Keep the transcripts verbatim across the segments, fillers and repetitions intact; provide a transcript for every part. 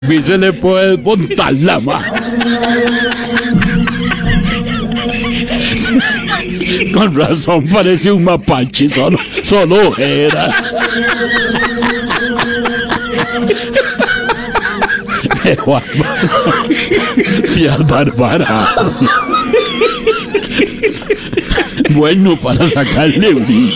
Y se le puede montar la mano. Con razón parece un mapache, solo, solo ojeras. Pero Álvaro, sí, Álvaro Barazo. Bueno, para sacarle brillo.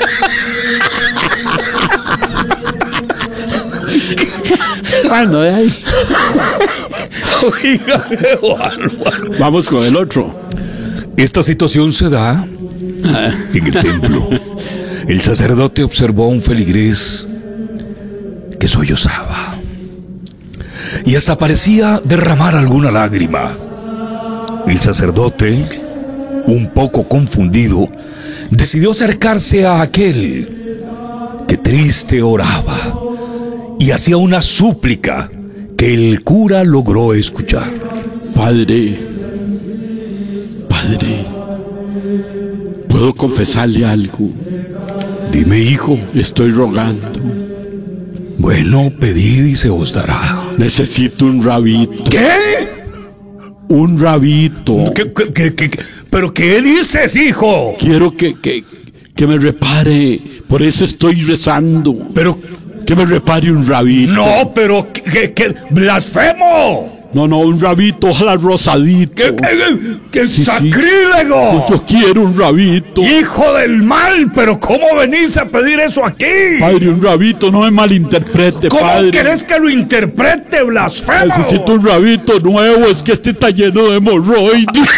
Bueno, de ahí. Oiga, qué bárbaro. Vamos con el otro. Esta situación se da en el templo. El sacerdote observó a un feligrés que sollozaba y hasta parecía derramar alguna lágrima. El sacerdote, un poco confundido, decidió acercarse a aquel que triste oraba y hacía una súplica que el cura logró escuchar. Padre, padre, ¿puedo confesarle algo? Dime, hijo. Estoy rogando. Bueno, pedid y se os dará. Necesito un rabito. ¿Qué? Un rabito. ¿Qué, qué, qué, qué? ¿Pero qué dices, hijo? Quiero que, que, que me repare. Por eso estoy rezando. Pero... que me repare un rabito. No, pero que, que blasfemo. No, no, un rabito, ojalá rosadito. ¡Qué, qué, qué Sí, sacrílego! sí. Yo quiero un rabito. ¡Hijo del mal! ¿Pero cómo venís a pedir eso aquí? Padre, un rabito, no me malinterprete, ¿Cómo padre. querés que lo interprete, blasfemo? Necesito un rabito nuevo, es que este está lleno de hemorroides.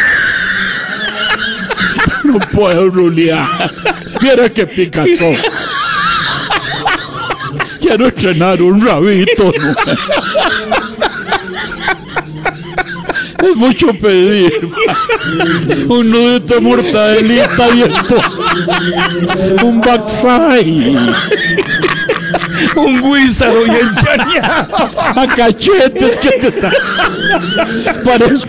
No puedo rulear. Mira qué picazón. Quiero estrenar un rabito nuevo. Es mucho pedir. Un nudito de mortadelita y esto. Un backside. Un guízaro y enchañado. A cachetes que te da. Parezco.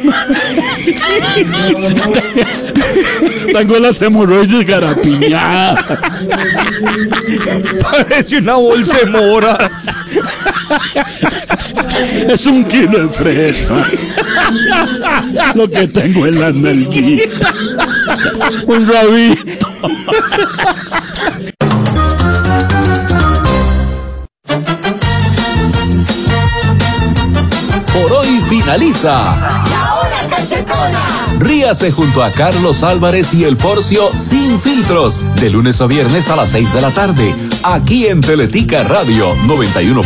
Tengo las hemorroides garapiñadas. Parece una bolsa de moras. Es un kilo de fresas. Lo que tengo en las nalguitas. Un rabito. Por hoy finaliza La Hora Cachetona. Ríase junto a Carlos Álvarez y el Porcio Sin Filtros, de lunes a viernes a las seis de la tarde, aquí en Teletica Radio noventa y uno